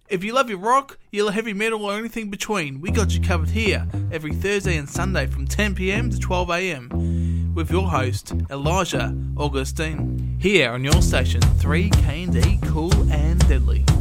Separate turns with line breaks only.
If you love your rock, you love heavy metal or anything between, we got you covered here every Thursday and Sunday from 10pm to 12am with your host, Elijah Augustine, here on your station 3KD Cool and Deadly.